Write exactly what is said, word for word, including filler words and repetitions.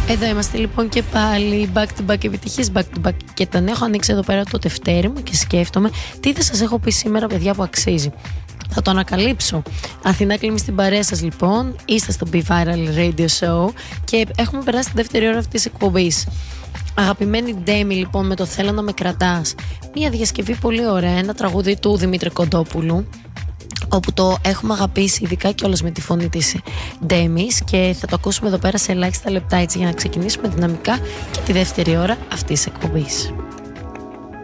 Εδώ είμαστε λοιπόν και πάλι back to back επιτυχίες, back to back, και τον έχω ανοίξει εδώ πέρα το τευτέρι μου και σκέφτομαι τι δεν σας έχω πει σήμερα, παιδιά, που αξίζει. Θα το ανακαλύψω. Αθηνά Κλίμη στην παρέα σας λοιπόν. Είστε στο Be Viral Radio Show και έχουμε περάσει τη δεύτερη ώρα αυτής της εκπομπής. Αγαπημένη Ντέμι λοιπόν με το Θέλω να με κρατάς. Μια διασκευή πολύ ωραία, ένα τραγούδι του Δημήτρη Κοντόπουλου, όπου το έχουμε αγαπήσει ειδικά κιόλας με τη φωνή της Ντέμις, και θα το ακούσουμε εδώ πέρα σε ελάχιστα λεπτά, έτσι για να ξεκινήσουμε δυναμικά και τη δεύτερη ώρα αυτής της εκπομπής.